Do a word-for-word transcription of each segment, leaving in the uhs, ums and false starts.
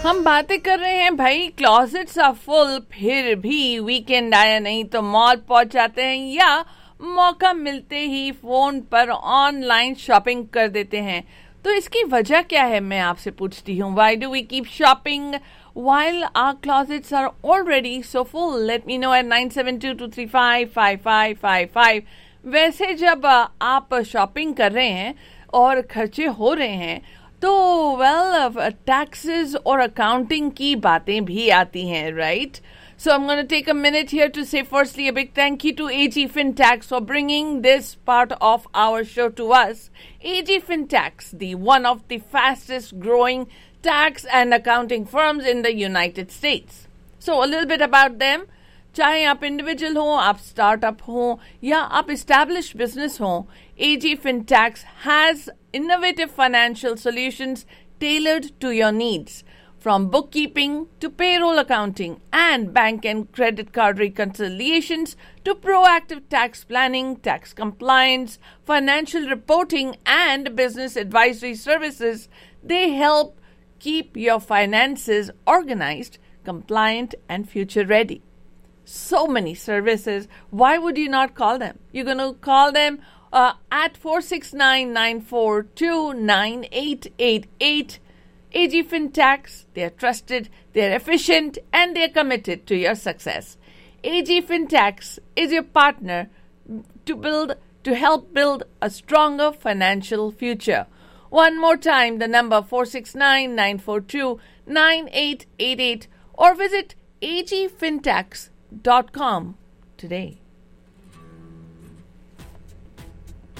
हम बातें कर रहे हैं भाई, क्लॉजेट्स आर फुल, फिर भी वीकेंड आया नहीं तो मॉल पहुंच जाते हैं या मौका मिलते ही फोन पर ऑनलाइन शॉपिंग कर देते हैं. तो इसकी वजह क्या है, मैं आपसे पूछती हूँ. Why do we keep shopping while our closets are already so full? Let me know at nine seven two two three five five five five five. वैसे जब आप शॉपिंग कर रहे हैं और खर्चे हो रहे हैं तो वेल टैक्सेस और अकाउंटिंग की बातें भी आती हैं, right? So I'm going to take a minute here to say firstly a big thank you to A G FinTax for bringing this part of our show to us. A G FinTax, the one of the fastest growing tax and accounting firms in the United States. So a little bit about them. चाहे आप individual हो, आप startup हो या आप established business हो, A G FinTax has innovative financial solutions tailored to your needs. From bookkeeping to payroll accounting and bank and credit card reconciliations to proactive tax planning, tax compliance, financial reporting, and business advisory services, they help keep your finances organized, compliant, and future ready. So many services. Why would you not call them? You're going to call them uh, at four six nine, nine four two, nine eight eight eight. A G FinTax, they're trusted, they're efficient, and they're committed to your success. A G FinTax is your partner to build, to help build a stronger financial future. One more time, the number four six nine, nine four two, nine eight eight eight or visit a g fintax dot com today.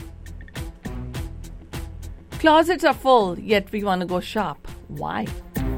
Closets are full, yet we want to go shop. Why?